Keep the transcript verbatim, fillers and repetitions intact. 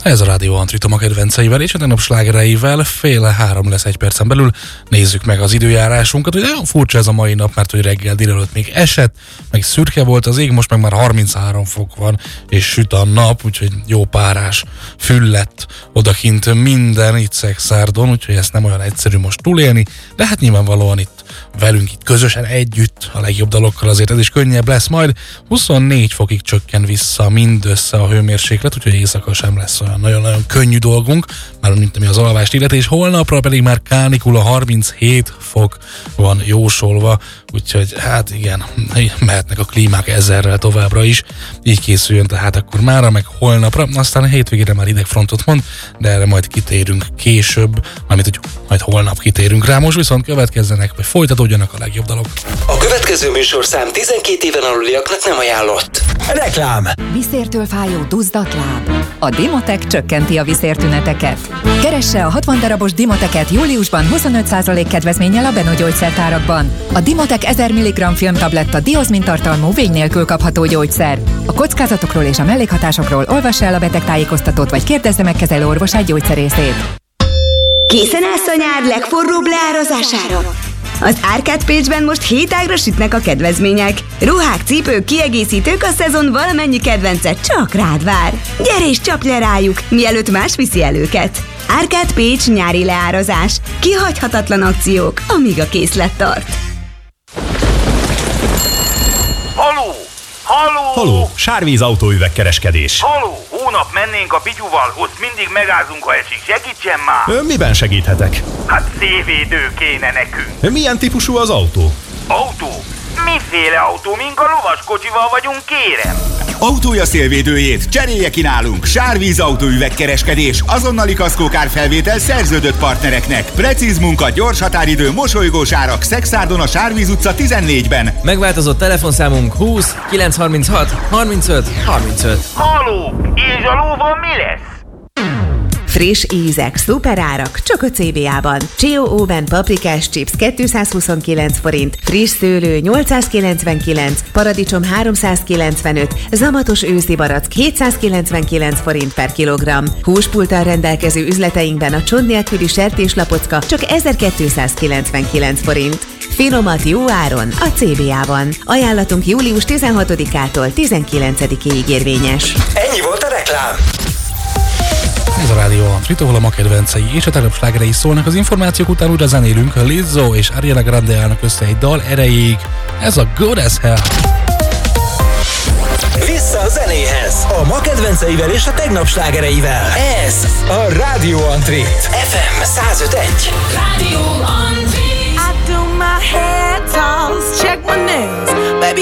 Ez a Rádió Antrit a kedvenceivel és a tegnap slágereivel fél három lesz egy percen belül. Nézzük meg az időjárásunkat, hogy nagyon furcsa ez a mai nap, mert hogy reggel délelőtt még esett, meg szürke volt az ég, most meg már harminchárom fok van, és süt a nap, úgyhogy jó párás, füllett odakint minden itt Szekszárdon, úgyhogy ezt nem olyan egyszerű most túlélni, de hát nyilvánvalóan itt velünk itt közösen együtt a legjobb dalokkal azért ez is könnyebb lesz majd. huszonnégy fokig csökken vissza mindössze a hőmérséklet, úgyhogy éjszaka sem lesz olyan nagyon-nagyon könnyű dolgunk, már mint ami az alvást illeti, és holnapra pedig már kánikula, harminchét fok van jósolva, úgyhogy hát igen, mehetnek a klímák ezerrel továbbra is, így készüljön tehát akkor mára, meg holnapra, aztán a hétvégére már idegfrontot mond, de erre majd kitérünk később, mármint hogy majd holnap kitérünk rá, most viszont következzenek, vagy folytatódjanak a legjobb dalok. A következő műsorszám tizenkét éven aluliaknak nem ajánlott. Reklám! Viszértől fájó duzzat láb. A Dimotec csökkenti a viszértüneteket. Keresse a hatvan darabos Dimoteket júliusban huszonöt százalék kedvezménnyel a Beno gyógyszertárakban. A Dimotec ezer milligramm filmtabletta diozmin-tartalmú vény nélkül kapható gyógyszer. A kockázatokról és a mellékhatásokról olvassa el a betegtájékoztatót, vagy kérdezze meg kezelő orvosát, gyógyszerészét. Készen állsz a nyár legforróbb leárazására? Az Árkád Pécsben most hétágra sütnek a kedvezmények. Ruhák, cipők, kiegészítők, a szezon valamennyi kedvence csak rád vár. Gyere és csapj le rájuk, mielőtt más viszi el őket. Árkád Pécs nyári leárazás. Kihagyhatatlan akciók, amíg a készlet tart. Haló! Haló! Haló! Sárvíz autóüvegkereskedés. Haló! Hónap mennénk a Pityuval, ott mindig megázunk, ha esik. Segítsen már! Ön miben segíthetek? Hát szélvédő kéne nekünk. Milyen típusú az autó? Autó? Miféle autó? Mink a lovaskocsival vagyunk, kérem? Autója szélvédőjét cserélje ki nálunk. Sárvíz autóüvegkereskedés, azonnali kaszkókárfelvétel szerződött partnereknek. Precíz munka, gyors határidő, mosolygós árak. Szekszárdon a Sárvíz utca tizennégyben. Megváltozott telefonszámunk húsz kilencszázharminchat harmincöt harmincöt. Haló! És a lóval mi lesz? Friss ízek, szuperárak, csak a cé bé á-ban. Chio Oven paprikás chips kétszázhuszonkilenc forint, friss szőlő nyolcszázkilencvenkilenc, paradicsom háromszázkilencvenöt, zamatos őszi barack hétszázkilencvenkilenc forint per kilogramm. Húspulttal rendelkező üzleteinkben a csont nélküli sertéslapocka csak ezerkétszázkilencvenkilenc forint. Finomat jó áron a cé bé á-ban. Ajánlatunk július tizenhatodikától tizenkilencedikéig érvényes. Ennyi volt a reklám. Ez a Rádió Antrit, ahol a ma kedvencei és a tegnap slágerei szólnak. Az információk után újra zenélünk. Lizzo és Ariana Grande állnak össze egy dal erejéig. Ez a Good as Hell. Vissza a zenéhez. A ma kedvenceivel és a tegnap slágereivel. Ez a Rádió Antrit. ef em száz öt egész egy. Rádió Antrit.